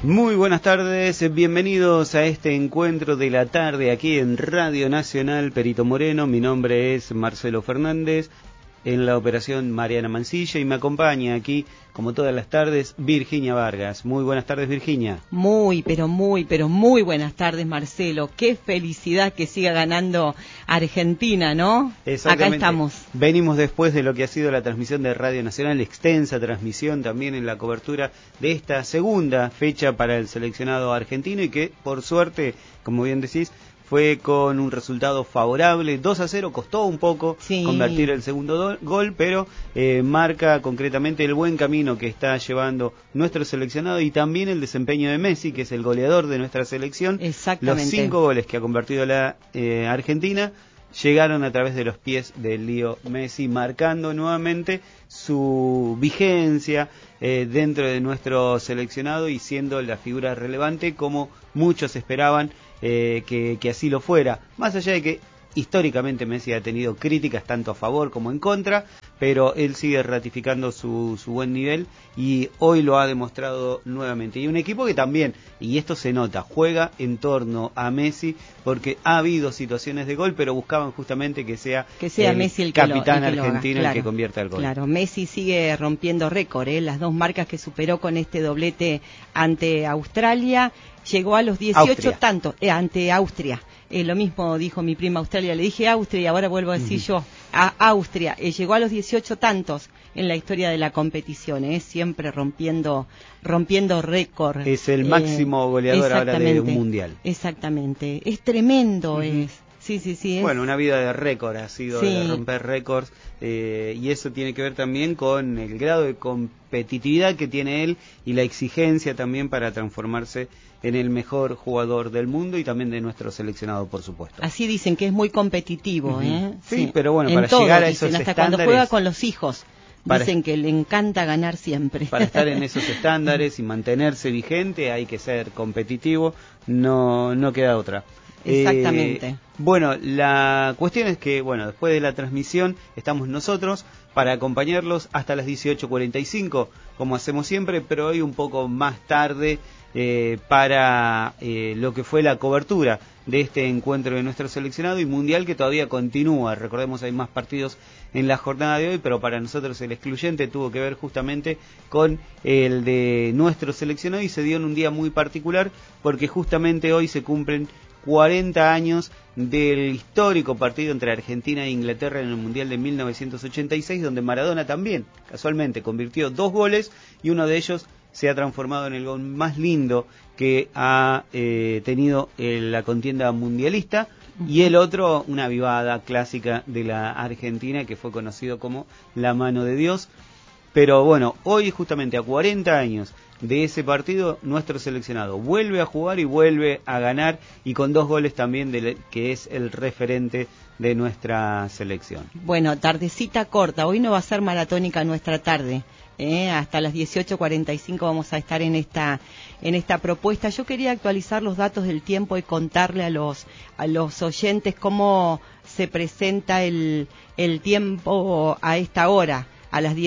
Muy buenas tardes, bienvenidos a este encuentro de la tarde aquí en Radio Nacional Perito Moreno. Mi nombre es Marcelo Fernández, en la operación Mariana Mancilla, y me acompaña aquí, como todas las tardes, Virginia Vargas. Muy buenas tardes, Virginia. Muy buenas tardes, Marcelo. Qué felicidad que siga ganando Argentina, ¿no? Exactamente. Acá estamos. Venimos después de lo que ha sido la transmisión de Radio Nacional, extensa transmisión también en la cobertura de esta segunda fecha para el seleccionado argentino, y que, por suerte, como bien decís, fue con un resultado favorable. 2-0, costó un poco convertir el segundo gol, pero marca concretamente el buen camino que está llevando nuestro seleccionado, y también el desempeño de Messi, que es el goleador de nuestra selección. Exactamente. Los 5 goles que ha convertido la Argentina llegaron a través de los pies de Leo Messi, marcando nuevamente su vigencia dentro de nuestro seleccionado y siendo la figura relevante como muchos esperaban que así lo fuera, más allá de que históricamente Messi ha tenido críticas tanto a favor como en contra, pero él sigue ratificando su buen nivel, y hoy lo ha demostrado nuevamente. Y un equipo que también, y esto se nota, juega en torno a Messi, porque ha habido situaciones de gol, pero buscaban justamente que sea Messi el capitán el que argentino, claro, el que convierta el gol. Claro, Messi sigue rompiendo récord, las dos marcas que superó con este doblete ante Australia. Llegó a los 18 tantos, ante Austria. Lo mismo dijo mi prima Australia, le dije Austria y ahora vuelvo a decir yo, a Austria. Llegó a los 18 tantos en la historia de la competición, siempre rompiendo récord. Es el máximo goleador ahora de un mundial. Exactamente, es tremendo, Sí. Bueno, una vida de récord ha sido, de romper récords, y eso tiene que ver también con el grado de competitividad que tiene él y la exigencia también para transformarse en el mejor jugador del mundo y también de nuestro seleccionado, por supuesto. Así dicen que es muy competitivo, Sí, pero bueno, para todo, llegar a dicen, esos hasta estándares, cuando juega con los hijos. Dicen que le encanta ganar siempre. Para estar en esos estándares y mantenerse vigente hay que ser competitivo, no queda otra. Exactamente. Bueno, la cuestión es que, después de la transmisión estamos nosotros para acompañarlos hasta las 18:45, como hacemos siempre, pero hoy un poco más tarde, para lo que fue la cobertura de este encuentro de nuestro seleccionado y mundial, que todavía continúa. Recordemos, hay más partidos en la jornada de hoy, pero para nosotros el excluyente tuvo que ver justamente con el de nuestro seleccionado, y se dio en un día muy particular porque justamente hoy se cumplen 40 años del histórico partido entre Argentina e Inglaterra en el Mundial de 1986, donde Maradona también, casualmente, convirtió 2 goles, y uno de ellos se ha transformado en el gol más lindo que ha tenido la contienda mundialista, y el otro, una vivada clásica de la Argentina, que fue conocido como la mano de Dios. Pero bueno, hoy justamente a 40 años de ese partido, nuestro seleccionado vuelve a jugar y vuelve a ganar, y con 2 goles también, que es el referente de nuestra selección. Bueno, tardecita corta, hoy no va a ser maratónica nuestra tarde. Hasta las 18:45 vamos a estar en esta propuesta. Yo quería actualizar los datos del tiempo y contarle a los oyentes cómo se presenta el tiempo a esta hora, a las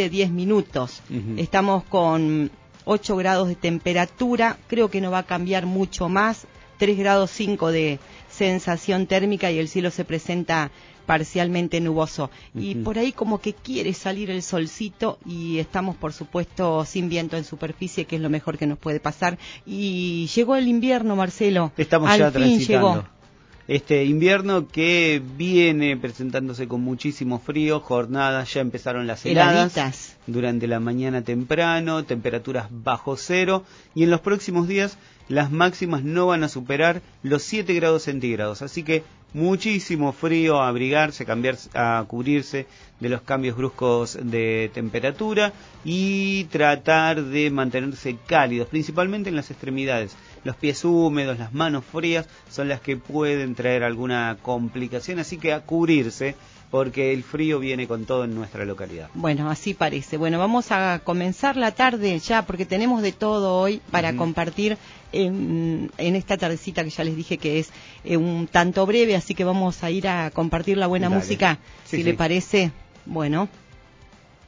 17:10. Estamos con 8 grados de temperatura, creo que no va a cambiar mucho más, 3,5 grados de sensación térmica, y el cielo se presenta parcialmente nuboso. Y por ahí como que quiere salir el solcito, y estamos, por supuesto, sin viento en superficie, que es lo mejor que nos puede pasar. Y llegó el invierno, Marcelo. Estamos ya transitando llegó este invierno, que viene presentándose con muchísimo frío. Jornadas, ya empezaron las heladas durante la mañana temprano, temperaturas bajo cero, y en los próximos días las máximas no van a superar los 7 grados centígrados, así que muchísimo frío, a abrigarse, a cubrirse de los cambios bruscos de temperatura y tratar de mantenerse cálidos, principalmente en las extremidades. Los pies húmedos, las manos frías son las que pueden traer alguna complicación, así que a cubrirse, porque el frío viene con todo en nuestra localidad. Bueno, así parece. Bueno, vamos a comenzar la tarde ya, porque tenemos de todo hoy para compartir en esta tardecita que ya les dije que es un tanto breve, así que vamos a ir a compartir la buena música, si le parece. Bueno.